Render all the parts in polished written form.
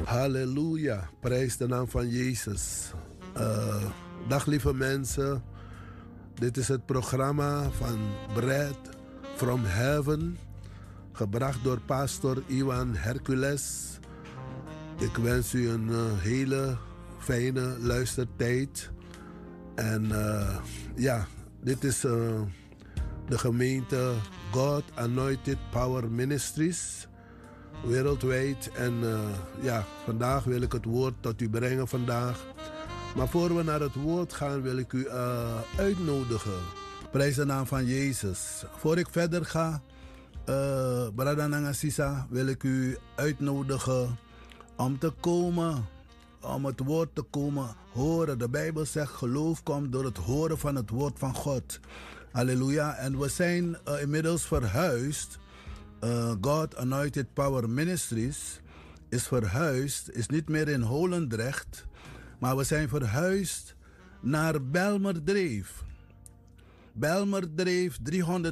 Halleluja, prijs de naam van Jezus. Dag lieve mensen, dit is het programma van Bread from Heaven, gebracht door pastor Iwan Hercules. Ik wens u een hele fijne luistertijd. En dit is de gemeente God Anointed Power Ministries wereldwijd. En vandaag wil ik het woord tot u brengen vandaag. Maar voor we naar het woord gaan wil ik u uitnodigen. Prijs de naam van Jezus. Voor ik verder ga, Brada Nangasisa, wil ik u uitnodigen om te komen, om het woord te komen horen. De Bijbel zegt, geloof komt door het horen van het woord van God. Halleluja. En we zijn inmiddels verhuisd. God Anointed Power Ministries is verhuisd, is niet meer in Holendrecht, maar we zijn verhuisd naar Belmerdreef. Belmerdreef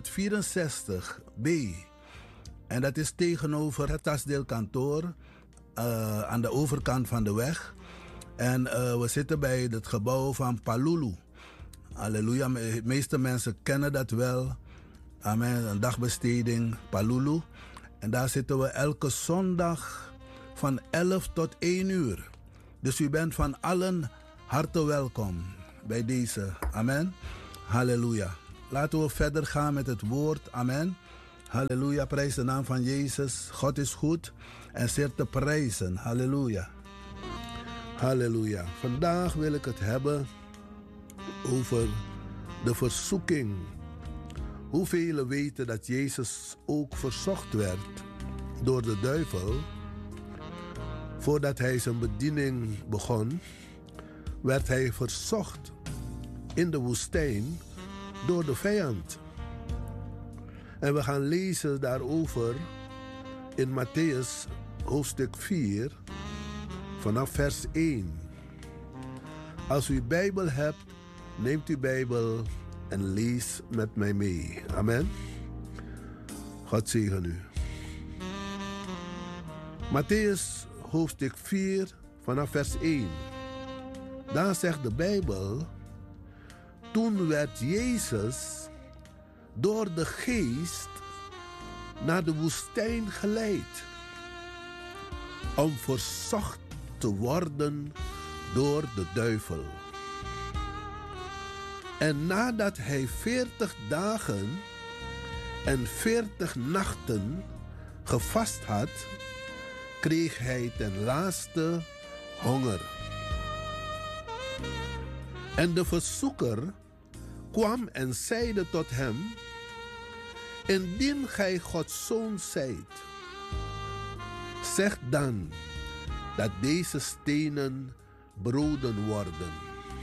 364B. En dat is tegenover het Tasdeelkantoor aan de overkant van de weg. En we zitten bij het gebouw van Palulu. Halleluja, de meeste mensen kennen dat wel. Amen, een dagbesteding, Palulu. En daar zitten we elke zondag van 11 tot 1 uur. Dus u bent van allen harte welkom bij deze. Amen. Halleluja. Laten we verder gaan met het woord. Amen. Halleluja, prijs de naam van Jezus. God is goed en zeer te prijzen. Halleluja. Halleluja. Vandaag wil ik het hebben over de verzoeking. Hoeveel weten dat Jezus ook verzocht werd door de duivel? Voordat hij zijn bediening begon, werd hij verzocht in de woestijn door de vijand. En we gaan lezen daarover in Mattheüs hoofdstuk 4 vanaf vers 1. Als u Bijbel hebt, neemt uw Bijbel en lees met mij mee. Amen. God zegen u. Mattheüs hoofdstuk 4 vanaf vers 1. Daar zegt de Bijbel: toen werd Jezus door de Geest naar de woestijn geleid om verzocht te worden door de duivel. En nadat hij 40 dagen en 40 nachten gevast had, kreeg hij ten laatste honger. En de verzoeker kwam en zeide tot hem: indien gij Gods zoon zijt, zeg dan dat deze stenen broden worden.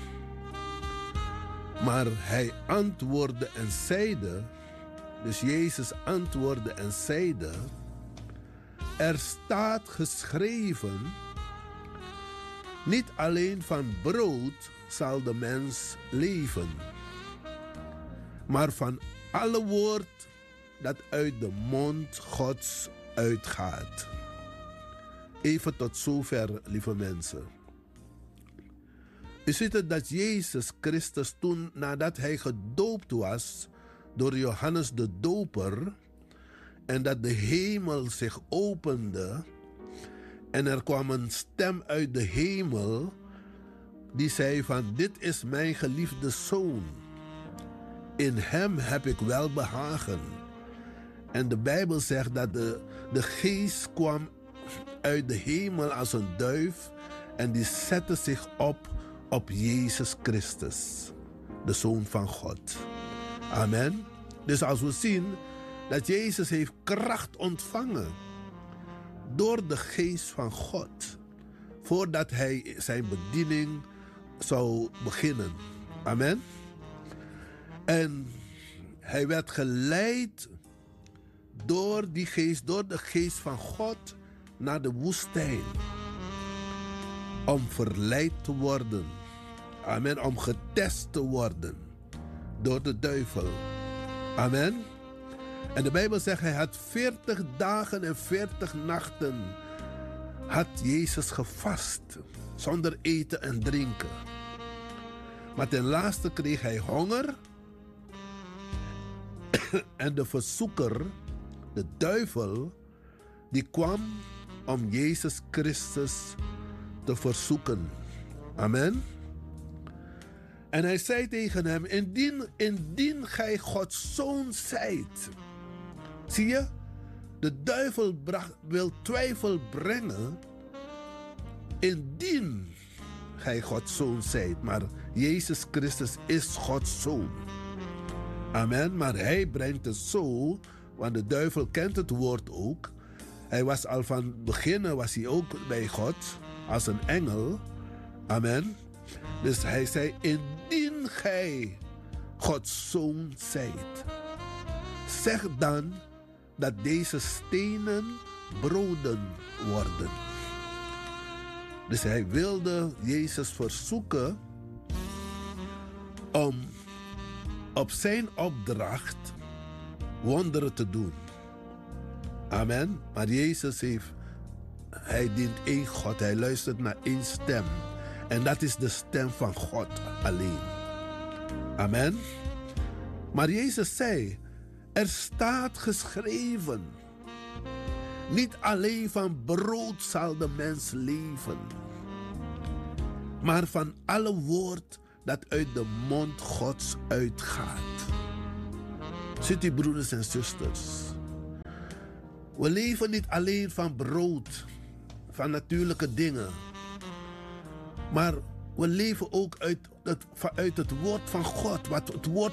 Maar hij antwoordde en zeide, dus Jezus antwoordde en zeide: er staat geschreven, niet alleen van brood zal de mens leven, maar van alle woord dat uit de mond Gods uitgaat. Even tot zover, lieve mensen. U ziet het dat Jezus Christus toen, nadat hij gedoopt was door Johannes de Doper, en dat de hemel zich opende en er kwam een stem uit de hemel die zei van: dit is mijn geliefde zoon, in hem heb ik welbehagen. En de Bijbel zegt dat de geest kwam uit de hemel als een duif en die zette zich op Jezus Christus, de Zoon van God. Amen. Dus als we zien dat Jezus heeft kracht ontvangen door de Geest van God, voordat hij zijn bediening zou beginnen. Amen. En hij werd geleid door die geest, door de Geest van God, naar de woestijn. Om verleid te worden. Amen. Om getest te worden door de duivel. Amen. En de Bijbel zegt, hij had 40 dagen en 40 nachten had Jezus gevast, zonder eten en drinken. Maar ten laatste kreeg hij honger en de verzoeker, de duivel, die kwam om Jezus Christus te verzoeken. Amen. En hij zei tegen hem, indien gij Gods zoon zijt. Zie je, de duivel wil twijfel brengen, indien gij Gods zoon zijt. Maar Jezus Christus is Gods zoon. Amen. Maar hij brengt het zo, want de duivel kent het woord ook. Hij was al van beginnen was hij ook bij God als een engel. Amen. Dus hij zei, indien gij Gods zoon zijt, zeg dan dat deze stenen broden worden. Dus hij wilde Jezus verzoeken om op zijn opdracht wonderen te doen. Amen. Maar Jezus hij dient één God. Hij luistert naar één stem. En dat is de stem van God alleen. Amen. Maar Jezus zei, er staat geschreven, niet alleen van brood zal de mens leven, maar van alle woord dat uit de mond Gods uitgaat. Ziet u, broeders en zusters, we leven niet alleen van brood, van natuurlijke dingen, maar we leven ook uit het woord van God. Wat het woord